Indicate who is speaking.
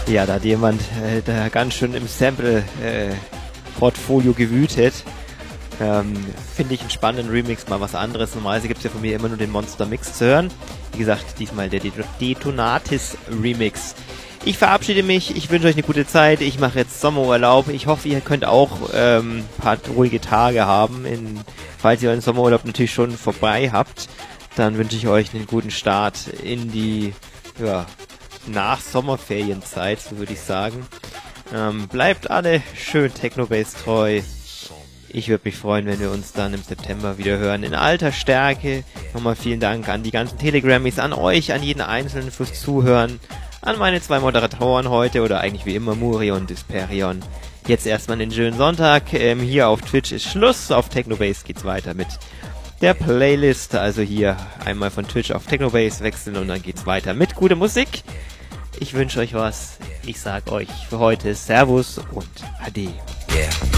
Speaker 1: Ja, da hat jemand da ganz schön im Sample-Portfolio gewütet. Finde ich einen spannenden Remix, mal was anderes. Normalerweise gibt es ja von mir immer nur den Monster-Mix zu hören. Wie gesagt, diesmal der Detonatis-Remix. Ich verabschiede mich, ich wünsche euch eine gute Zeit. Ich mache jetzt Sommerurlaub. Ich hoffe, ihr könnt auch ein paar ruhige Tage haben. Falls ihr euren Sommerurlaub natürlich schon vorbei habt, dann wünsche ich euch einen guten Start in die Nach-Sommerferienzeit, so würde ich sagen. Bleibt alle schön Technobase treu. Ich würde mich freuen, wenn wir uns dann im September wieder hören. In alter Stärke. Nochmal vielen Dank an die ganzen Telegrammies, an euch, an jeden Einzelnen fürs Zuhören. An meine 2 Moderatoren heute, oder eigentlich wie immer Muri und Disperion. Jetzt erstmal einen schönen Sonntag. Hier auf Twitch ist Schluss. Auf Technobase geht's weiter mit der Playlist. Also hier einmal von Twitch auf Technobase wechseln und dann geht's weiter mit guter Musik. Ich wünsche euch was. Ich sag euch für heute Servus und Ade.
Speaker 2: Yeah.